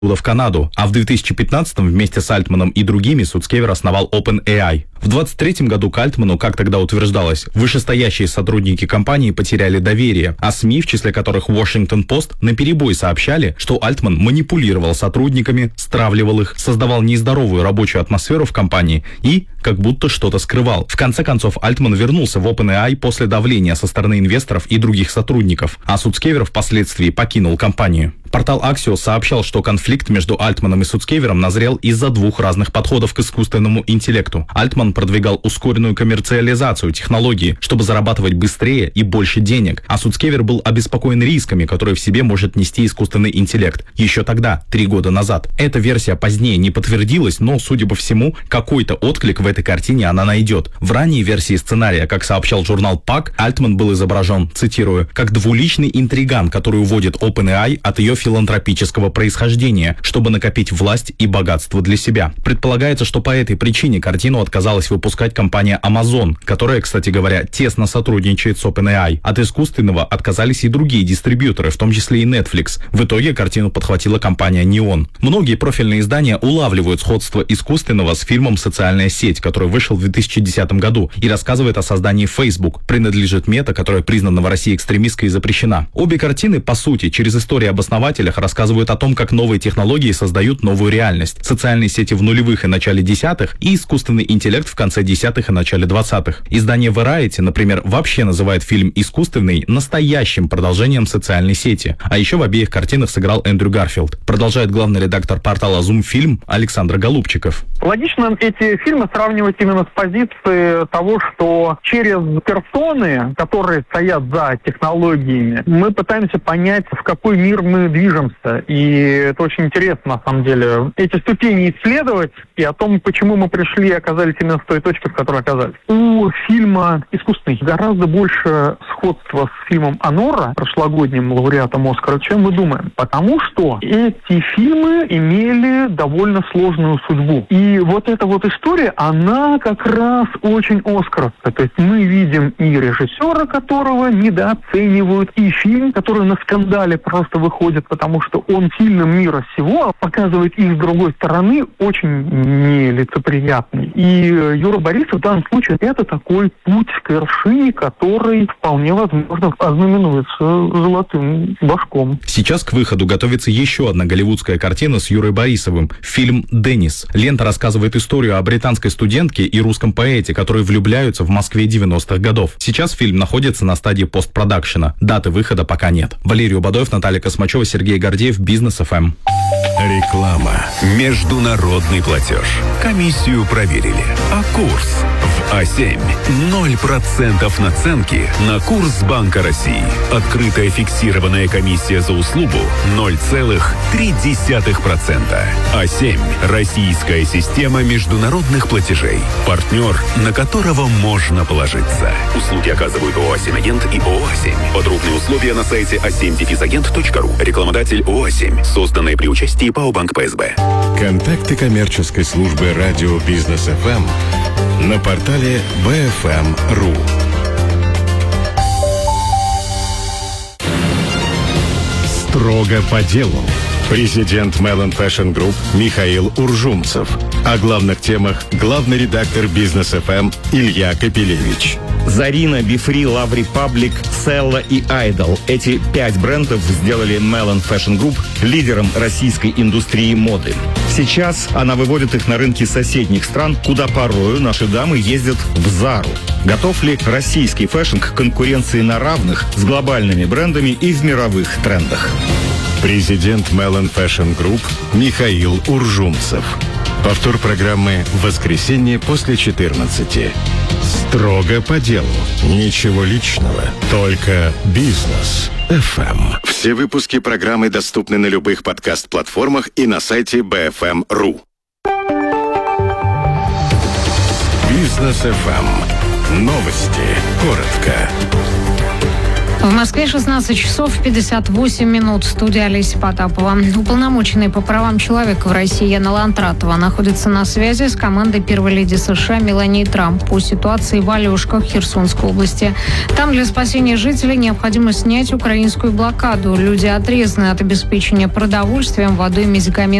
в Канаду, а в 2015-м вместе с Альтманом и другими Суцкевер основал OpenAI. В 2023 году к Альтману, как тогда утверждалось, вышестоящие сотрудники компании потеряли доверие, а СМИ, в числе которых Washington Post, наперебой сообщали, что Альтман манипулировал сотрудниками, стравливал их, создавал нездоровую рабочую атмосферу в компании и как будто что-то скрывал. В конце концов, Альтман вернулся в OpenAI после давления со стороны инвесторов и других сотрудников, а Суцкевер впоследствии покинул компанию. Портал Axios сообщал, что конфликт между Альтманом и Суцкевером назрел из-за двух разных подходов к искусственному интеллекту. Альтман продвигал ускоренную коммерциализацию технологии, чтобы зарабатывать быстрее и больше денег, а Суцкевер был обеспокоен рисками, которые в себе может нести искусственный интеллект. Еще тогда, 3 года назад. Эта версия позднее не подтвердилась, но, судя по всему, какой-то отклик в этой картине она найдет. В ранней версии сценария, как сообщал журнал PAC, Альтман был изображен, цитирую, как двуличный интриган, который уводит OpenAI от ее филантропического происхождения, чтобы накопить власть и богатство для себя. Предполагается, что по этой причине картину отказалась выпускать компания Amazon, которая, кстати говоря, тесно сотрудничает с OpenAI. От искусственного отказались и другие дистрибьюторы, в том числе и Netflix. В итоге картину подхватила компания Neon. Многие профильные издания улавливают сходство искусственного с фильмом «Социальная сеть», который вышел в 2010 году и рассказывает о создании Facebook, принадлежит Мета, которая признана в России экстремистской и запрещена. Обе картины, по сути, через историю обоснователях рассказывают о том, как новые технологии создают новую реальность. Социальные сети в нулевых и начале десятых и искусственный интеллект в конце десятых и начале 20-х. Издание Variety, например, вообще называет фильм «Искусственный» настоящим продолжением социальной сети. А еще в обеих картинах сыграл Эндрю Гарфилд. Продолжает главный редактор портала Zoom Film Александр Голубчиков. Логично эти фильмы сравнивать именно с позиции того, что через персоны, которые стоят за технологиями, мы пытаемся понять, в какой мир мы движемся. И это очень интересно, на самом деле, эти ступени исследовать и о том, почему мы пришли и оказались именно в той точке, в которой оказались. У фильма «Искусственный» гораздо больше сходства с фильмом «Анора», прошлогодним лауреатом Оскара, чем мы думаем. Потому что эти фильмы имели довольно сложную судьбу. И вот эта вот история, она как раз очень оскаровская. То есть мы видим и режиссера, которого недооценивают, и фильм, который на скандале просто выходит, потому что он фильм мира сего, а показывает их с другой стороны, очень нелицеприятный. И Юра Борисов в данном случае это такой путь к вершине, который вполне возможно ознаменуется золотым башком. Сейчас к выходу готовится еще одна голливудская картина с Юрой Борисовым. Фильм «Деннис». Лента рассказывает историю о британской студентке и русском поэте, которые влюбляются в Москве 90-х годов. Сейчас фильм находится на стадии постпродакшена. Даты выхода пока нет. Валерий Убадоев, Наталья Космачева, Сергей Гордеев, Бизнес ФМ. Реклама. Международный платеж. Комиссию проверили. А курс в А7. 0% наценки на курс Банка России. Открытая фиксированная комиссия за услугу 0,3%. А7. Российская система международных платежей. Партнер, на которого можно положиться. Услуги оказывают ООО «А7-агент» и ООО «А7». Подробные условия на сайте a7-agent.ru. Рекламодатель ООО «А7». Созданные при участии ПАО «Банк ПСБ». Контакты коммерческой службы радио «Бизнес ФМ» на портале bfm.ru. Строго по делу. Президент Melon Fashion Group Михаил Уржумцев. О главных темах главный редактор Бизнес ФМ Илья Капелевич. Зарина, Бифри, Love Republic, Селла и Idol. Эти 5 брендов сделали Melon Fashion Group лидером российской индустрии моды. Сейчас она выводит их на рынки соседних стран, куда порою наши дамы ездят в Зару. Готов ли российский фэшн к конкуренции на равных с глобальными брендами и в мировых трендах? Президент Melon Fashion Group Михаил Уржумцев. Повтор программы в воскресенье после 14. Строго по делу. Ничего личного. Только бизнес. FM. Все выпуски программы доступны на любых подкаст-платформах и на сайте bfm.ru. Бизнес FM. Новости. Коротко. В Москве 16 часов 58 минут. Студия Олеся Потапова. Уполномоченный по правам человека в России Яна Лантратова находится на связи с командой первой леди США Мелании Трамп по ситуации в Алешках Херсонской области. Там для спасения жителей необходимо снять украинскую блокаду. Люди отрезаны от обеспечения продовольствием, водой и медикаментами.